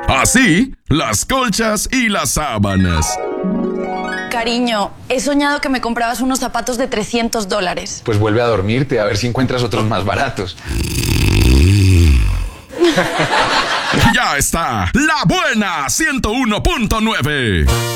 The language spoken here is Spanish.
Así, las colchas y las sábanas. Cariño, he soñado que me comprabas unos zapatos de $300. Pues vuelve a dormirte, a ver si encuentras otros más baratos. Ya está, La Buena 101.9.